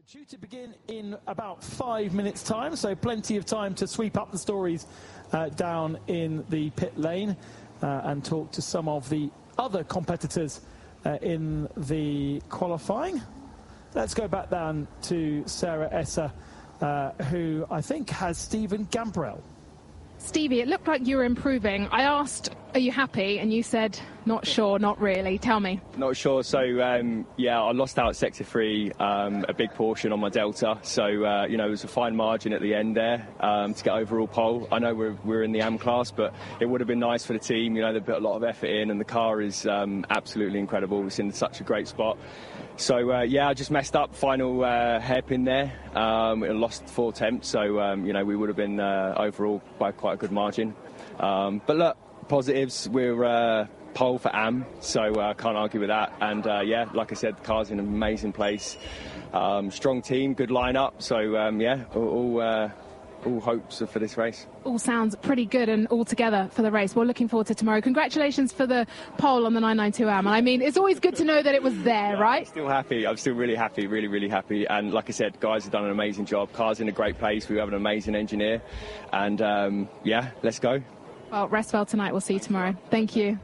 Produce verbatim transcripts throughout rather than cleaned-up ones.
Due to begin in about five minutes' time, so plenty of time to sweep up the stories uh, down in the pit lane uh, and talk to some of the other competitors uh, in the qualifying. Let's go back down to Sarah Esser, uh, who I think has Stephen Gambrell. Stevie, it looked like you were improving. I asked, are you happy? And you said, not sure, not really. Tell me. Not sure. So, um, yeah, I lost out sector three, um, a big portion on my Delta. So, uh, you know, it was a fine margin at the end there um, to get overall pole. I know we're, we're in the A M class, but it would have been nice for the team. You know, they've put a lot of effort in and the car is um, absolutely incredible. It's in such a great spot. So, uh, yeah, I just messed up final uh, hairpin there. Um, I lost four attempts, so, um, you know, we would have been uh, overall by quite a good margin. Um, but look, positives, we're uh, pole for A M, so I uh, can't argue with that. And, uh, yeah, like I said, the car's in an amazing place. Um, strong team, good lineup. So, um, yeah, all... all uh, all hopes for this race. All sounds pretty good and all together for the race. We're looking forward to tomorrow. Congratulations for the pole on the nine ninety-two A M. I mean, it's always good to know that it was there, yeah, right? I'm still happy. I'm still really happy, really, really happy. And like I said, guys have done an amazing job. Car's in a great place. We have an amazing engineer. And, um, yeah, let's go. Well, rest well tonight. We'll see you tomorrow. Thank you.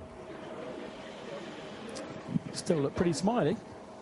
Still look pretty smiley.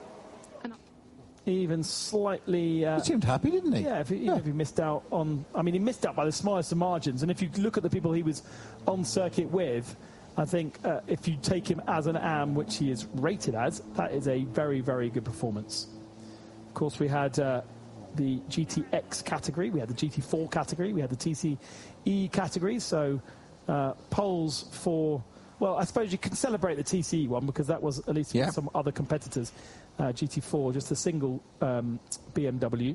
Even slightly... Uh, he seemed happy, didn't he? Yeah, if he, yeah. even if he missed out on... I mean, he missed out by the smallest of margins. And if you look at the people he was on circuit with, I think uh, if you take him as an A M, which he is rated as, that is a very, very good performance. Of course, we had uh, the G T X category, we had the G T four category, we had the T C E category. So uh, poles for... Well, I suppose you can celebrate the T C E one because that was at least yeah. for some other competitors. Uh, G T four, just a single um, B M W.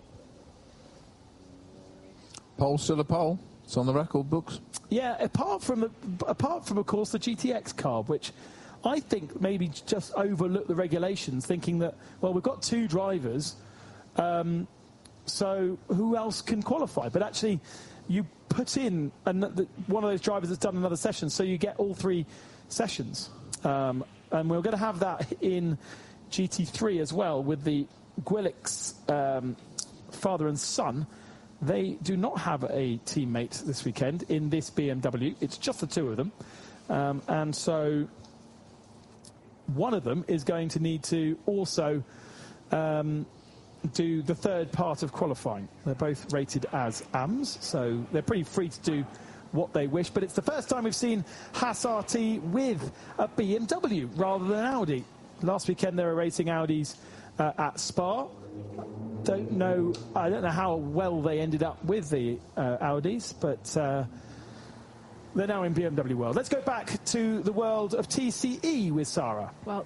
Pole still a pole. It's on the record books. Yeah, apart from, the, apart from of course, the G T X car, which I think maybe just overlooked the regulations, thinking that, well, we've got two drivers, um, so who else can qualify? But actually, you put in another, one of those drivers that's done another session, so you get all three sessions. Um, and we're going to have that in G T three as well with the Gwilix um, father and son. They do not have a teammate this weekend in this B M W. It's just the two of them. Um, and so one of them is going to need to also um, do the third part of qualifying. They're both rated as A Ms, so they're pretty free to do what they wish. But it's the first time we've seen Haas R T with a B M W rather than Audi. Last weekend they were racing Audis uh, at Spa. Don't know. I don't know how well they ended up with the uh, Audis, but uh, they're now in B M W world. Let's go back to the world of T C E with Sarah. Well,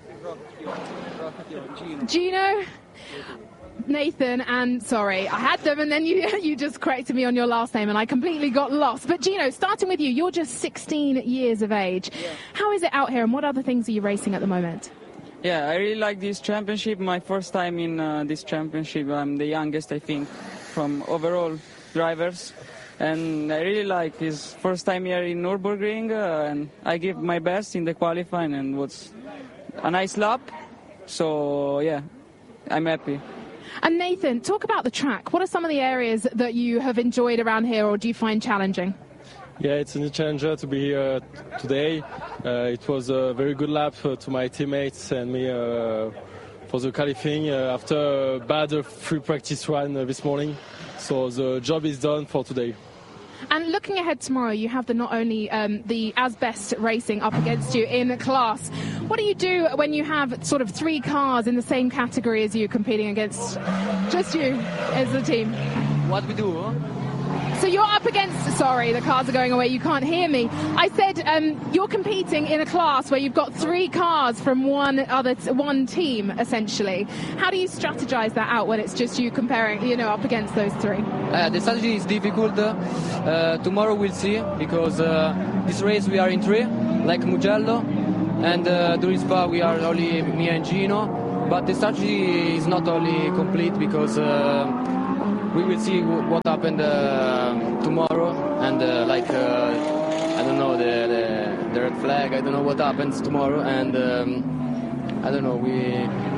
Gino, Nathan, and sorry, I had them, and then you you just corrected me on your last name, and I completely got lost. But Gino, starting with you, you're just sixteen years of age. Yeah. How is it out here, and what other things are you racing at the moment? Yeah, I really like this championship. My first time in uh, this championship. I'm the youngest, I think, from overall drivers. And I really like his first time here in Nürburgring. Uh, and I give my best in the qualifying and it was a nice lap. So, yeah, I'm happy. And Nathan, talk about the track. What are some of the areas that you have enjoyed around here or do you find challenging? Yeah, it's a new challenger to be here today. Uh, it was a very good lap uh, to my teammates and me uh, for the qualifying uh, after a bad uh, free practice run uh, this morning. So the job is done for today. And looking ahead tomorrow, you have the not only um, the Asbest Racing up against you in class. What do you do when you have sort of three cars in the same category as you competing against just you as the team? What we do, huh? So you're up against, sorry, the cars are going away, you can't hear me. I said um, you're competing in a class where you've got three cars from one other, t- one team, essentially. How do you strategize that out when it's just you comparing, you know, up against those three? Uh, the strategy is difficult. Uh, tomorrow we'll see, because uh, this race we are in three, like Mugello, and uh, during Spa we are only me and Gino. But the strategy is not only complete because uh, we will see w- what happened uh, tomorrow, and uh, like uh, I don't know the, the the red flag. I don't know what happens tomorrow, and um, I don't know. We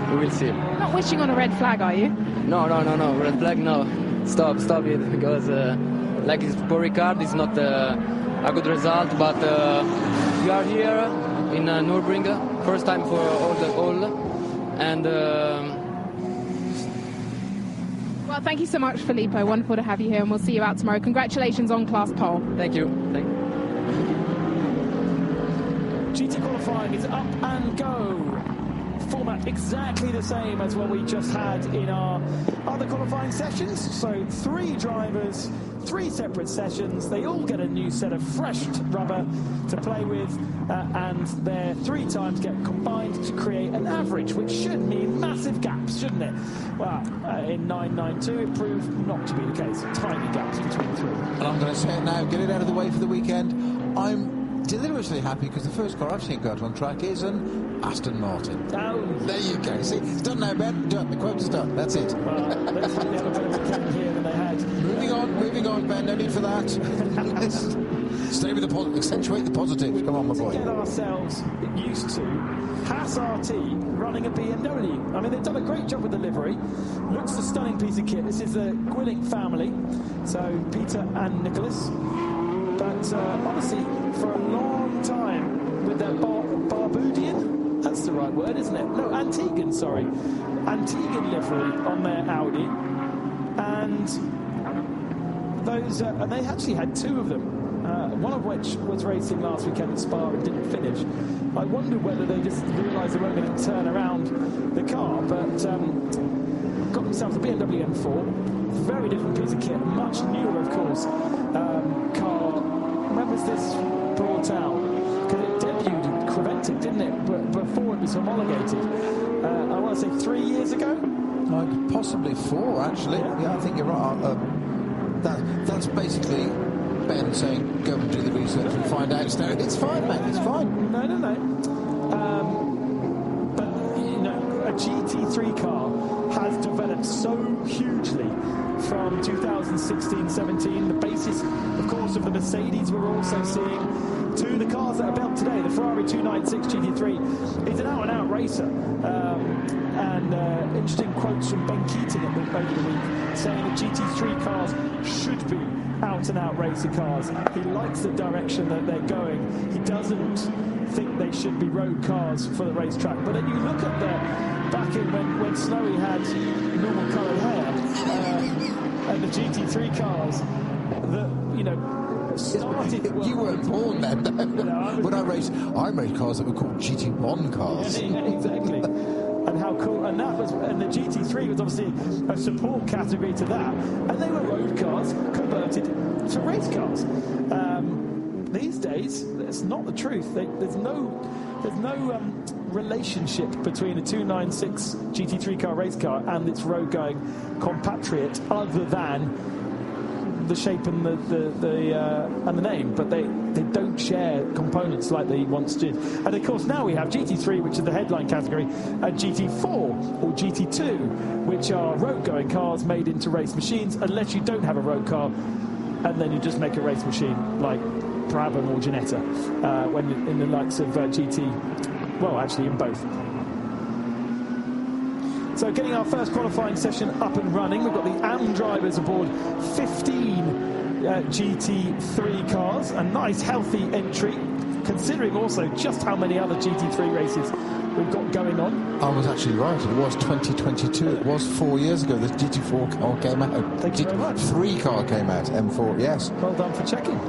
we will see. You're not wishing on a red flag, are you? No, no, no, no. Red flag, no. Stop, stop it. Because, uh, like it's for Ricard, it's not uh, a good result. But uh, we are here in uh, Nürburgring, first time for all the all, and. Uh, Well, thank you so much, Filippo. Wonderful to have you here, and we'll see you out tomorrow. Congratulations on class pole. Thank you. Thank you. G T qualifying is up and go. Format exactly the same as what we just had in our other qualifying sessions. So three drivers, three separate sessions. They all get a new set of fresh rubber to play with, uh, and their three times get combined to create an average, which should mean massive gaps, shouldn't it? Well, uh, in nine ninety-two it proved not to be the case. Tiny gaps between the three. And I'm going to say it now, get it out of the way for the weekend. I'm deliberately happy because the first car I've seen go out on track is an Aston Martin. Oh, there you go. See, it's done now, Ben. Done. The quota's done. That's it. Well, let's hope they have a better weekend here than they had. Moving on, moving on, Ben. No need for that. Stay with the positive. Accentuate the positives. Come on, my boy. To get ourselves used to Haas R T running a B M W. I mean, they've done a great job with the livery. Looks a stunning piece of kit. This is the Gwilling family. So Peter and Nicholas. But uh, honestly, for a long time with their Bar Barbudian, that's the right word, isn't it? No, Antiguan, sorry. Antiguan livery on their Audi. And those, uh, and they actually had two of them. Uh, one of which was racing last weekend at Spa and didn't finish. I wondered whether they just realised they weren't going to turn around the car, but um, got themselves a B M W M four. Very different piece of kit, much newer, of course, um, car. When was this brought out? Because it debuted in Creventic, didn't it? But before it was homologated. Uh, I want to say three years ago? Like possibly four, actually. Yeah, yeah I think you're right. Uh, that, that's basically Ben saying, go and do the research and find out. No, it's fine, mate, it's fine. No, no, no. Um, but, you know, a G T three car has developed so hugely from two thousand sixteen seventeen. The basis, of course, of the Mercedes we're also seeing, to the cars that are built today. The Ferrari two ninety-six G T three is an out-and-out racer. Um, and uh, interesting quotes from Ben Keating at the, over the week saying that G T three cars should be out-and-out racer cars. He likes the direction that they're going. He doesn't think they should be road cars for the racetrack. But then you look at the back in when, when Snowy had normal coloured hair, uh, and the G T three cars that, you know, started... You well. weren't born then. No, I when I raced, I raced cars that were called G T one cars. Yeah, yeah, exactly. And how cool, and that was, and the G T three was obviously a support category to that, and they were road cars converted to race cars. Um, these days, that's not the truth. They, there's no, there's no um, relationship between a two ninety-six G T three car race car and its road-going compatriot, other than the shape and the the, the uh, and the name, but they they don't share components like they once did. And of course now we have G T three, which is the headline category, and G T four or G T two, which are road-going cars made into race machines, unless you don't have a road car, and then you just make a race machine like Brabham or Ginetta, uh, when in the likes of uh, G T, well, actually in both. So getting our first qualifying session up and running, we've got the A M drivers aboard fifteen uh, G T three cars, a nice healthy entry, considering also just how many other G T three races we've got going on. I was actually right, it was twenty twenty-two, it was four years ago the G T four car came out. Thank you very much. three car came out, M four, yes. Well done for checking.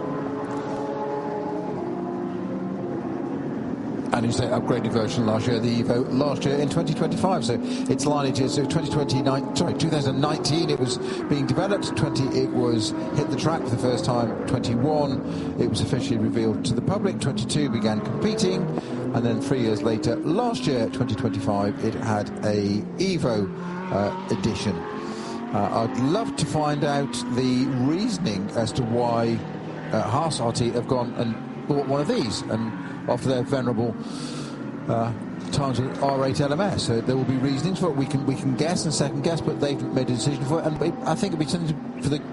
And you say upgraded version last year, the Evo last year in twenty twenty-five. So it's lineage is so twenty twenty-nine, sorry, twenty nineteen. It was being developed. twenty it was hit the track for the first time. twenty-one it was officially revealed to the public. twenty-two began competing, and then three years later, last year, twenty twenty-five, it had a Evo uh, edition. Uh, I'd love to find out the reasoning as to why uh, Haas R T have gone and bought one of these and after their venerable uh, times with R eight L M S. So there will be reasonings for it. We can we can guess and second guess, but they've made a decision for it. And I think it'll be something for the